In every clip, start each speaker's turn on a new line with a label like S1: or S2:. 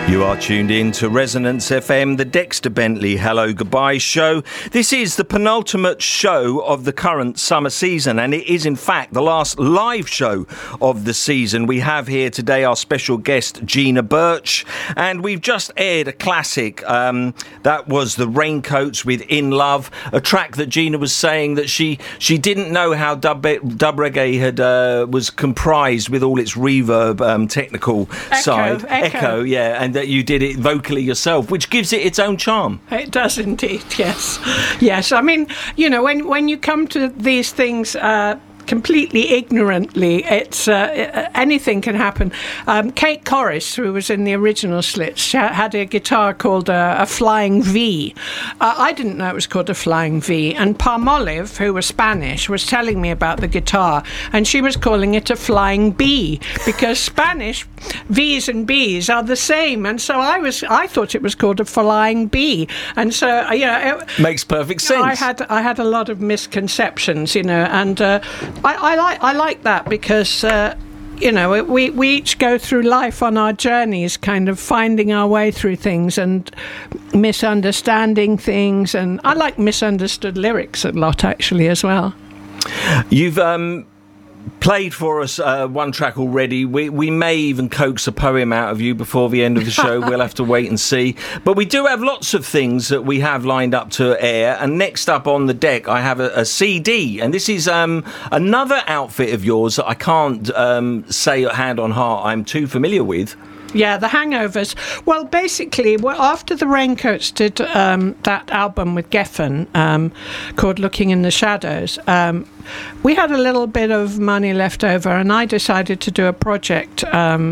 S1: You are tuned in to Resonance FM, the Dexter Bentley Hello Goodbye show. This is the penultimate show of the current summer season, and it is in fact the last live show of the season. We have here today our special guest Gina Birch, and we've just aired a classic. That was The Raincoats with In Love, a track that Gina was saying that she didn't know how dub reggae had was comprised with all its reverb, technical side. Echo, yeah, and that you did it vocally yourself, which gives it its own charm.
S2: It does indeed, yes. Yes, I mean, you know, when you come to these things completely ignorantly, it's anything can happen. Kate Corris, who was in the original Slits, had a guitar called a Flying V. I didn't know it was called a Flying V, and Palmolive, who was Spanish, was telling me about the guitar, and she was calling it a Flying B, because Spanish V's and B's are the same, and so I thought it was called a Flying B, and so it
S1: makes perfect sense.
S2: I had a lot of misconceptions, you know, and I like that because you know, we each go through life on our journeys, kind of finding our way through things and misunderstanding things, and I like misunderstood lyrics a lot actually as well.
S1: You've played for us one track already. We may even coax a poem out of you before the end of the show. We'll have to wait and see. But we do have lots of things that we have lined up to air. And next up on the deck, I have a CD. And this is another outfit of yours that I can't say hand on heart I'm too familiar with.
S2: Yeah, The Hangovers. Well, basically, after the Raincoats did that album with Geffen called Looking in the Shadows, we had a little bit of money left over, and I decided to do a project.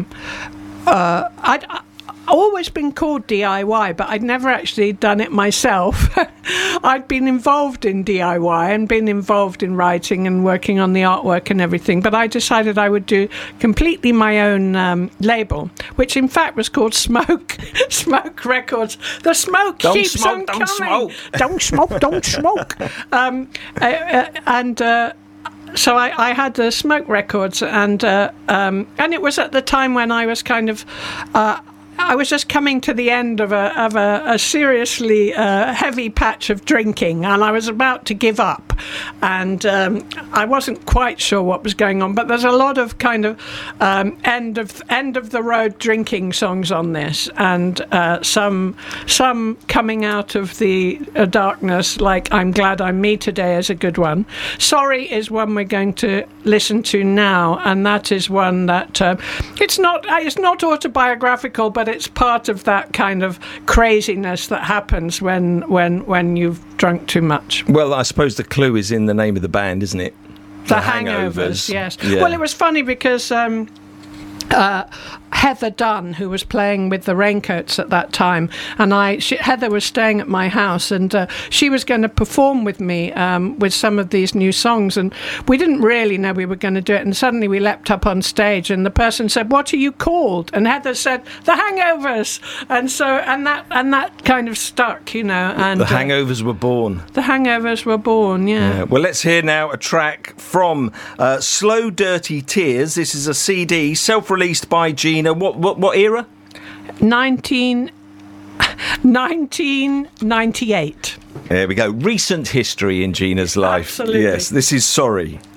S2: I'd always been called DIY, but I'd never actually done it myself. I'd been involved in DIY and been involved in writing and working on the artwork and everything, but I decided I would do completely my own label, which in fact was called Smoke Records. The smoke keeps on coming. Don't smoke, don't smoke. So I had the Smoke Records, and it was at the time when I was kind of I was just coming to the end of a seriously heavy patch of drinking, and I was about to give up, and I wasn't quite sure what was going on. But there's a lot of kind of end of the road drinking songs on this, and some coming out of the darkness, like I'm Glad I'm Me Today is a good one. Sorry is one we're going to listen to now, and that is one that it's not autobiographical, but it's part of that kind of craziness that happens when you've drunk too much.
S1: Well, I suppose the clue is in the name of the band, isn't it?
S2: The Hangovers, yes.
S1: Yeah.
S2: Well, it was funny because Heather Dunn, who was playing with the Raincoats at that time, and Heather was staying at my house, and she was going to perform with me with some of these new songs, and we didn't really know we were going to do it, and suddenly we leapt up on stage, and the person said, "What are you called?" And Heather said, "The Hangovers," and that kind of stuck, you know. And
S1: the Hangovers were born.
S2: The Hangovers were born, yeah.
S1: Well, let's hear now a track from Slow Dirty Tears. This is a CD self-released by Gina. What era?
S2: 1998.
S1: There we go. Recent history in Gina's life.
S2: Absolutely.
S1: Yes, this is Sorry.